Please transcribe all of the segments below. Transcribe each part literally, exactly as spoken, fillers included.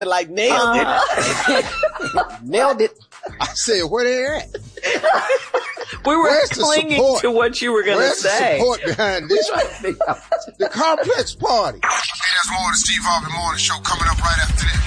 like nailed uh, it. Nailed it. I said, where they at? We were Where's clinging to what you were going to say. Where's the support behind this? The complex party. Hey, there's more of the Steve Harvey Morning Show coming up right after this.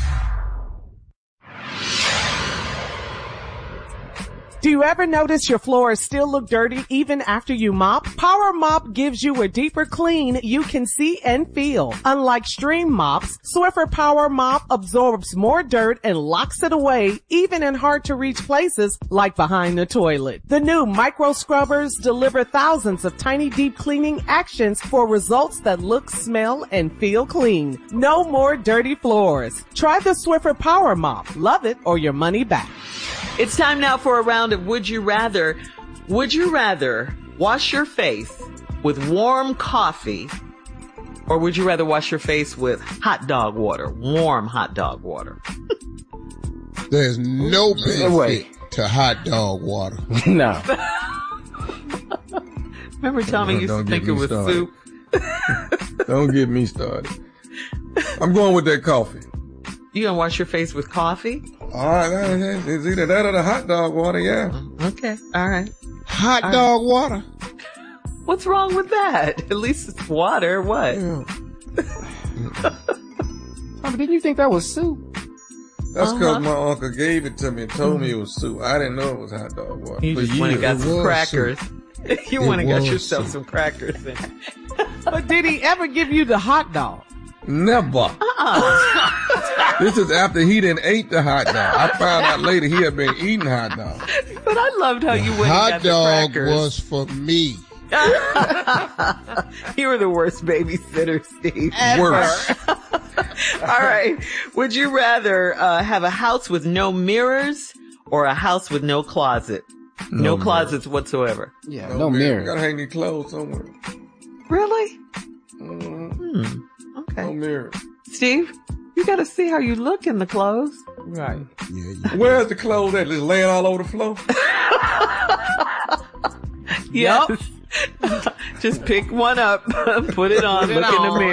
Do you ever notice your floors still look dirty even after you mop? Power Mop gives you a deeper clean you can see and feel. Unlike Stream mops, Swiffer Power Mop absorbs more dirt and locks it away even in hard to reach places like behind the toilet. The new micro scrubbers deliver thousands of tiny deep cleaning actions for results that look, smell, and feel clean. No more dirty floors. Try the Swiffer Power Mop. Love it or your money back. It's time now for a round of Would You Rather. Would you rather wash your face with warm coffee, or would you rather wash your face with hot dog water, warm hot dog water? There's no benefit to hot dog water. No. Remember Tommy Don't- used don't to get think it me was started. soup? Don't get me started. I'm going with that coffee. You gonna wash your face with coffee? All right, it's either that or the hot dog water, yeah. Okay, all right. Hot All dog water? What's wrong with that? At least it's water. What? Tommy, didn't you think that was soup? That's because Uh-huh. my uncle gave it to me and told me it was soup. I didn't know it was hot dog water. You For just went and got years. some was crackers. You went and got was yourself soup. some crackers. And But did he ever give you the hot dog? Never. Uh-uh. This is after he didn't ate the hot dog. I found out later he had been eating hot dog. But I loved how you went Hot and got dog the crackers. was for me. You were the worst babysitter, Steve. Worse. All right. Would you rather uh, have a house with no mirrors or a house with no closet? No, No closets whatsoever. Yeah, no, You mirror. gotta hang these clothes somewhere. Really? Mm, Hmm. Okay. no mirror. Steve, you got to see how you look in the clothes. Right. Yeah, you Where's the clothes at? Just laying all over the floor? Yes. Just pick one up, put it on, Put it look in the on.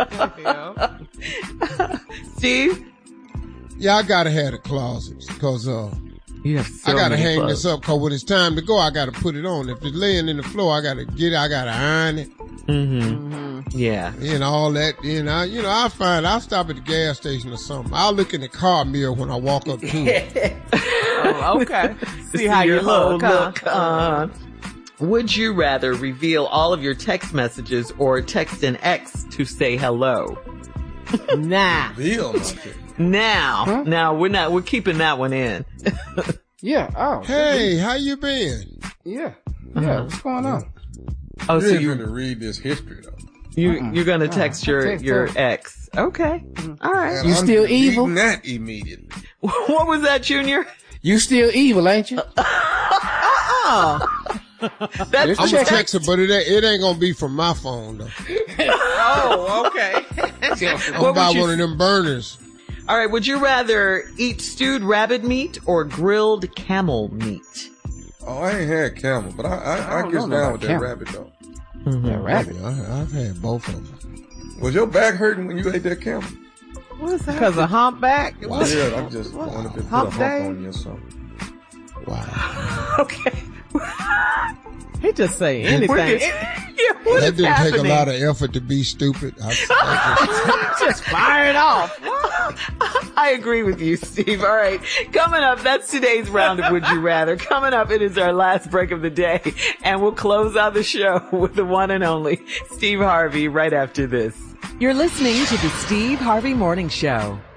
mirror. Steve? Yeah, I gotta have the closets, cause, uh, You have so I gotta many hang clothes. this up, cause when it's time to go, I gotta put it on. If it's laying in the floor, I gotta get it, I gotta iron it, Mm-hmm. Yeah. and all that. And I, you know, I find, I'll stop at the gas station or something. I'll look in the car mirror when I walk up to it. Oh, okay. See, See how you your whole look, huh? look, uh, would you rather reveal all of your text messages or text an ex to say hello? Nah. Bill, my shit. Now, Huh? now we're not, we're keeping that one in. Yeah. Oh. Hey, how you been? Yeah. Yeah. What's going on? Oh, You so ain't you, gonna read this history though. you, Mm-mm. you're gonna Uh-uh. text your, Text your her. ex. Okay. All right. And You I'm still deleting evil? that immediately. What was that, Junior? You still evil, ain't you? Oh. That's It's I'm gonna check. text her, but it ain't, it ain't gonna be from my phone though. Oh, okay. I'm What gonna buy would you- one of them burners. All right. Would you rather eat stewed rabbit meat or grilled camel meat? Oh, I ain't had camel, but I I, I I, don't get know down about with that camel. rabbit though. Yeah, rabbit. I, I've had both of them. Was your back hurting when you ate that camel? What is that? Because of humpback? Wow. What? Yeah, I just wanted to put Hump a hump day? on you or something. Wow. Okay. He just say We're anything. just- yeah, what That is didn't happening? take a lot of effort to be stupid. I, I Just fire it off. I agree with you, Steve. All right. Coming up, that's today's round of Would You Rather. Coming up, it is our last break of the day, and we'll close out the show with the one and only Steve Harvey right after this. You're listening to the Steve Harvey Morning Show.